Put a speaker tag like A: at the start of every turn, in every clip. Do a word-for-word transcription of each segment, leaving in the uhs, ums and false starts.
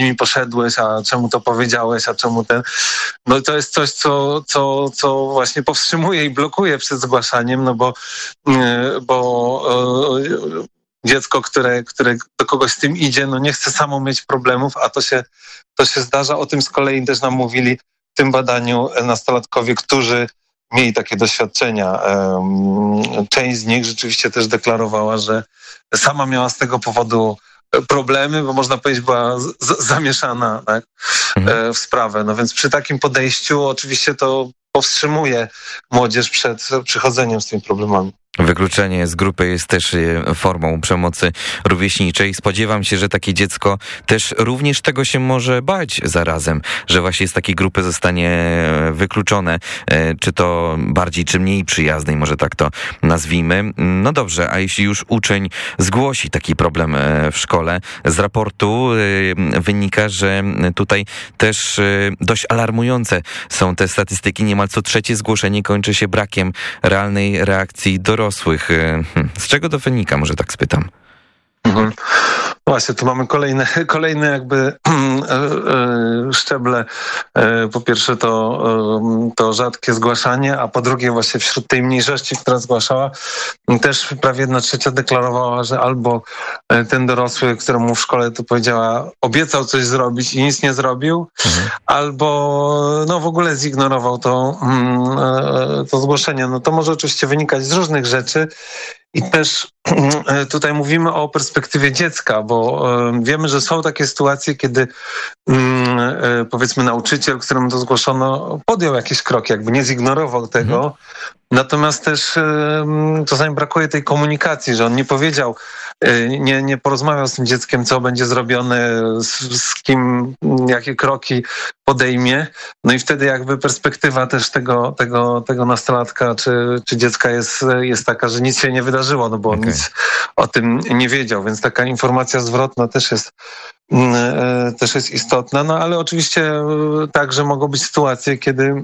A: nimi poszedłeś, a czemu to powiedziałeś, a czemu ten... No to jest coś, co, co, co właśnie powstrzymuje i blokuje przed zgłaszaniem, no bo, bo dziecko, które, które do kogoś z tym idzie, no nie chce samo mieć problemów, a to się, to się zdarza. O tym z kolei też nam mówili w tym badaniu nastolatkowie, którzy mieli takie doświadczenia. Część z nich rzeczywiście też deklarowała, że sama miała z tego powodu problemy, bo można powiedzieć była z- zamieszana, tak, mhm. w sprawę. No więc przy takim podejściu oczywiście to powstrzymuje młodzież przed przychodzeniem z tymi problemami.
B: Wykluczenie z grupy jest też formą przemocy rówieśniczej. Spodziewam się, że takie dziecko też również tego się może bać zarazem, że właśnie z takiej grupy zostanie wykluczone, czy to bardziej, czy mniej przyjaznej, może tak to nazwijmy. No dobrze, a jeśli już uczeń zgłosi taki problem w szkole, z raportu wynika, że tutaj też dość alarmujące są te statystyki. Niemal co trzecie zgłoszenie kończy się brakiem realnej reakcji dorosłych. Z czego to wynika? Może tak spytam.
A: Mhm. Właśnie, tu mamy kolejne, kolejne jakby szczeble. Po pierwsze to, to rzadkie zgłaszanie, a po drugie właśnie wśród tej mniejszości, która zgłaszała, też prawie jedna trzecia deklarowała, że albo ten dorosły, któremu w szkole to powiedziała, obiecał coś zrobić i nic nie zrobił, mhm. albo no w ogóle zignorował to, to zgłoszenie. No to może oczywiście wynikać z różnych rzeczy. I też tutaj mówimy o perspektywie dziecka, bo wiemy, że są takie sytuacje, kiedy powiedzmy nauczyciel, któremu to zgłoszono, podjął jakiś krok, jakby nie zignorował tego. Mhm. Natomiast też czasami brakuje tej komunikacji, że on nie powiedział, nie, nie porozmawiał z tym dzieckiem, co będzie zrobione, z, z kim, jakie kroki podejmie. No i wtedy jakby perspektywa też tego, tego, tego nastolatka czy, czy dziecka jest, jest taka, że nic się nie wydarzyło, no bo on okay. nic o tym nie wiedział, więc taka informacja zwrotna też jest też jest istotna, no ale oczywiście także mogą być sytuacje, kiedy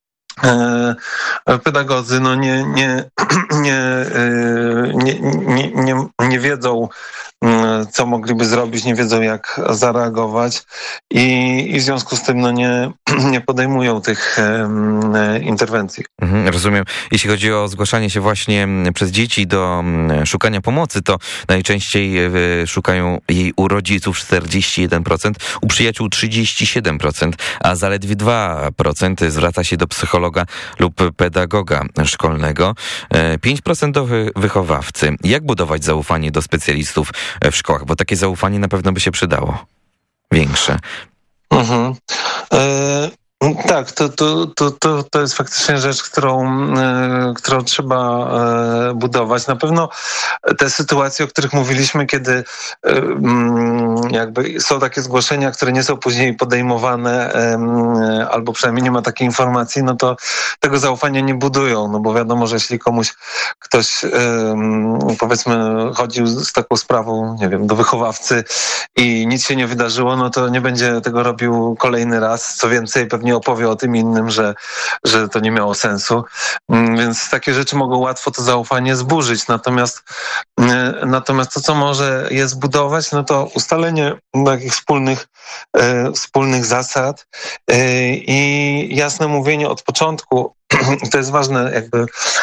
A: pedagodzy no nie, nie, nie, nie, nie, nie, nie wiedzą, co mogliby zrobić, nie wiedzą, jak zareagować i, i w związku z tym no nie, nie podejmują tych um, interwencji.
B: Mhm, rozumiem. Jeśli chodzi o zgłaszanie się właśnie przez dzieci do szukania pomocy, to najczęściej szukają jej u rodziców czterdzieści jeden procent, u przyjaciół trzydzieści siedem procent, a zaledwie dwa procent zwraca się do psychologa lub pedagoga szkolnego, pięć procent do wychowawcy. Jak budować zaufanie do specjalistów w szkołach? Bo takie zaufanie na pewno by się przydało. Większe.
A: Mhm. E- Tak, to, to, to, to, to jest faktycznie rzecz, którą, którą trzeba budować. Na pewno te sytuacje, o których mówiliśmy, kiedy jakby są takie zgłoszenia, które nie są później podejmowane, albo przynajmniej nie ma takiej informacji, no to tego zaufania nie budują, no bo wiadomo, że jeśli komuś ktoś powiedzmy chodził z taką sprawą, nie wiem, do wychowawcy i nic się nie wydarzyło, no to nie będzie tego robił kolejny raz. Co więcej, pewnie nie opowie o tym innym, że, że to nie miało sensu. Więc takie rzeczy mogą łatwo to zaufanie zburzyć. Natomiast, natomiast to, co może je zbudować, no to ustalenie takich wspólnych, e, wspólnych zasad e, i jasne mówienie od początku. To jest ważne, jakby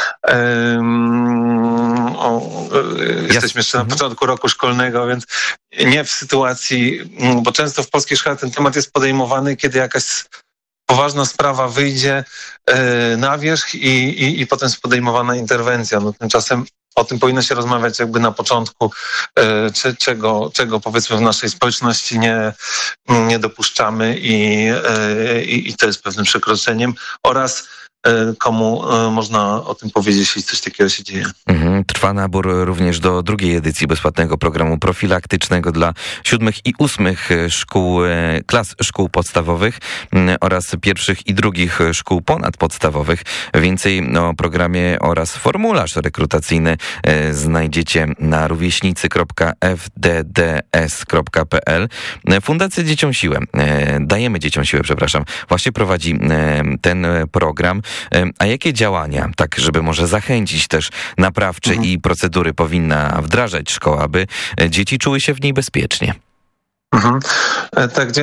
A: um, o, jesteśmy jeszcze na początku roku szkolnego, więc nie w sytuacji, bo często w polskiej szkole ten temat jest podejmowany, kiedy jakaś poważna sprawa wyjdzie e, na wierzch i, i, i potem jest podejmowana interwencja. No, tymczasem o tym powinno się rozmawiać jakby na początku, e, czy, czego, czego powiedzmy w naszej społeczności nie, nie dopuszczamy i, e, i, i to jest pewnym przekroczeniem oraz komu można o tym powiedzieć, jeśli coś takiego się dzieje.
B: Mhm. Trwa nabór również do drugiej edycji bezpłatnego programu profilaktycznego dla siódmych i ósmych szkół, klas szkół podstawowych oraz pierwszych i drugich szkół ponadpodstawowych. Więcej o programie oraz formularz rekrutacyjny znajdziecie na rówieśnicy kropka f d d s kropka p l. Fundacja Dzieciom Siłę, Dajemy Dzieciom Siłę, przepraszam, właśnie prowadzi ten program. A jakie działania, tak żeby może zachęcić też naprawcze mhm. i procedury powinna wdrażać szkoła, aby dzieci czuły się w niej bezpiecznie?
A: Mhm. Tak,